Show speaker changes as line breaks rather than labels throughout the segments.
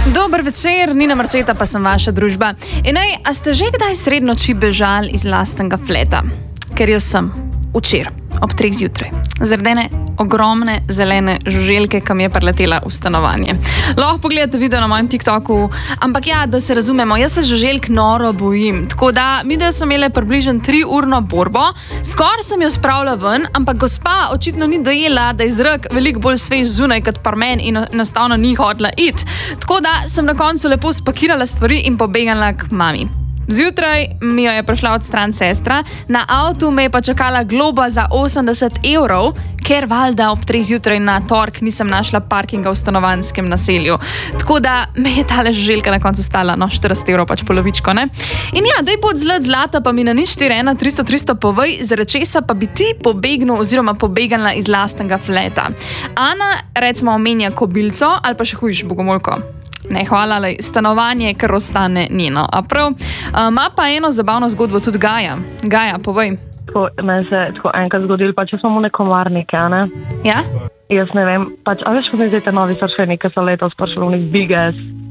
Dober večer, Nina Marčeta pa sem vaša družba. A ste že kdaj sredi noči bežali iz lastnega fleta? Ker jaz sem včeraj ob 3 zjutraj zaradi ene ogromne zelene žuželke, ki mi je priletela v stanovanje. Lahko pogledate video na mojem TikToku, ampak ja, da se razumemo, jaz se žuželk noro bojim. Tako da, mi da sem imela približno 3-urno borbo, skoraj sem jo spravila ven, ampak gospa očitno ni dojela, da je zrak veliko bolj svež zunaj kot par men in enostavno ni hotela iti. Tako da sem na koncu lepo spakirala stvari in pobegala k mami. Zjutraj mi jo je prišla odstran sestra, na avtu me je pa čakala globa za 80 €, ker valjda ob 3 zjutraj na torek nisem našla parkinga v stanovanjskem naselju. Tako da me je tale žuželka na koncu stala, 40 € pač polovičko, ne? In ja, daj pod zlata pa mi na 041 300 povej, zaradi česa pa bi ti pobegnil oziroma pobegala iz lastnega fleta. Ana, recimo, omenja kobilco ali pa še hujš bogomolko. Ne, hvala, lej, stanovanje kar ostane njeno. A prav, ima pa eno zabavno zgodbo tudi Gaja. Gaja, povej.
Meni se je tako enkrat zgodilo, pač jaz sem v nekomarnike, ne?
Ja?
Jaz ne vem, pač, a veš, ko mi zdaj te novi staršeni, ki so letos prišli v nek big ass.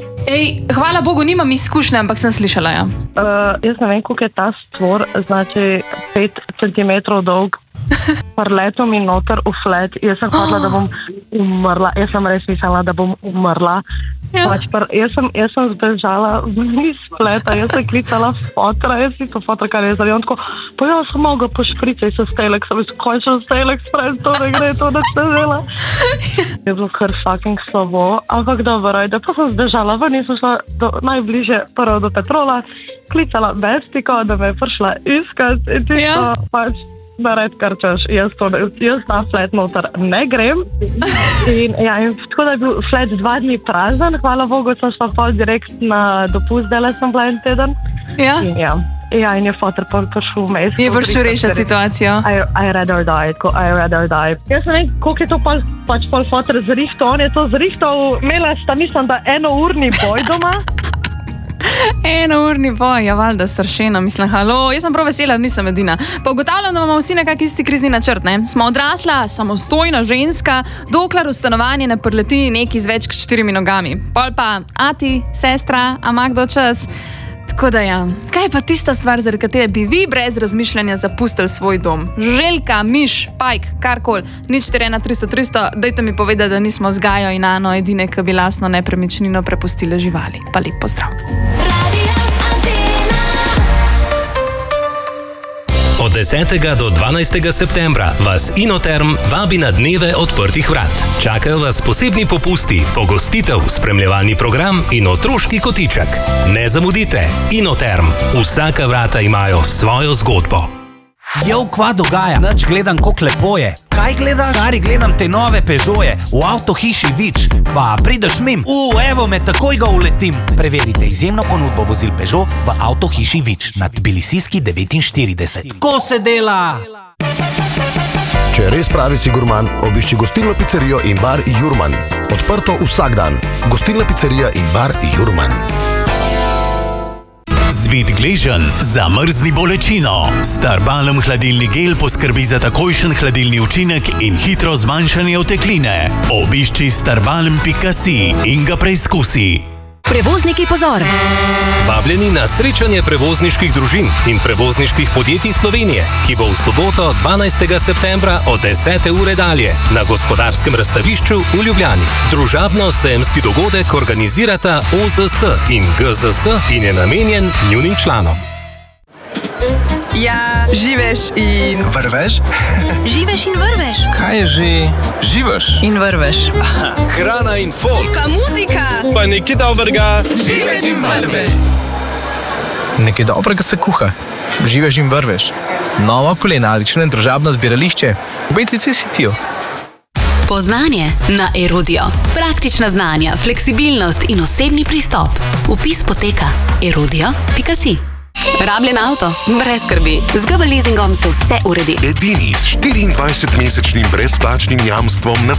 Hvala Bogu, nimam izkušnje, ampak sem slišala, ja.
Jaz ne vem, koliko je ta stvor, znači 5 centimetrov dolg, parletom in noter v flet. Jaz sem hodila, da bom umrla. Jaz sem res mislila, da bom umrla.
Ja.
Pač jaz sem zbežala iz fleta, jaz sem klicala fotra, jaz si to fotra, kar je zdaj. On tako, pa jaz sem mogla pošpricaj sa Stalex, sem izkončila Stalex, pred to ne gre, to da ste vela. Je bilo kar fucking slabo, ampak dobro, da pa sem zbežala ven in sem šla najbliže prvo do Petrola, klicala Bestiko, da me je prišla iskat in tisto, pač nared, kar češ, jaz ta flet noter ne grem. In tako da je bil flet 2 dni prazen, hvala Bogu, sem šla pol direkt na dopust, dela sem bila en teden.
Ja?
In je foter prišel vmes.
Je prišel rešiti situacijo.
I rather die. Jaz ne vem, koliko je to pač pol foter zrihtal, on je to zrihtal, imela sta, mislim, da 1-urni boj doma.
1-urni boj, ja, valjda sršeno, mislim, halo, jaz sem prav vesela, da nisem edina. Pa ugotavljam, da imamo vsi nekak isti krizni načrt, ne? Smo odrasla, samostojna ženska, dokler v stanovanje ne prileti neki z več kot 4 nogami. Pol pa, ati, sestra, a ima kdo čas? Tako da ja, kaj pa tista stvar, zaradi katere bi vi brez razmišljanja zapustili svoj dom? Žuželka, miš, pajk, karkoli, 041 300, dajte mi povedati, da nismo z Gajo in Ano edine, ki bi lastno nepremičnino prepustile živali. Pa lep pozdrav.
Od 10. do 12. septembra vas Inoterm vabi na dneve odprtih vrat. Čakajo vas posebni popusti, pogostitev, spremljevalni program in otroški kotiček. Ne zamudite, Inoterm. Vsaka vrata imajo svojo zgodbo.
Kva dogaja? Nič gledam, koliko lepo je. Kaj gledaš? Stari, gledam te nove Peugeote v avtohiši Vič. Kva, prideš mim? Evo me, takoj ga uletim. Preverite izjemno ponudbo vozil Peugeot v avtohiši Vič na Tbilisijski 49. Ko se dela?
Če res pravi si gurman, obišči gostilno pizzerijo in bar Jurman. Odprto vsak dan. Gostilna pizzerija in bar Jurman.
Zvit gležen, zamrzni bolečino. Starbalm hladilni gel poskrbi za takojšen hladilni učinek in hitro zmanjšanje otekline. Obišči starbalm.si in ga preizkusi.
Prevozniki, pozor!
Vabljeni na srečanje prevozniških družin in prevozniških podjetij Slovenije, ki bo v soboto 12. septembra od 10. ure dalje na Gospodarskem razstavišču v Ljubljani. Družabno-sejemski dogodek organizirata OZS in GZS in je namenjen njunim članom.
Ja, živeš in
vrveš?
Živeš in vrveš.
Kaj je že? Živeš
in vrveš.
Hrana in folk.
Pa muzika.
Pa nekaj dobrega.
Živeš in vrveš.
Nekaj dobrega se kuha. Živeš in vrveš. Novo kulinarično in družabno zbirališče. V Betici Cityju.
Poznanje na Erudio. Praktična znanja, fleksibilnost in osebni pristop. Vpis poteka erudio.si. Rabljen avto? Brez skrbi. Z GB leasingom se vse uredi.
Edini s 24-mesečnim brezplačnim jamstvom na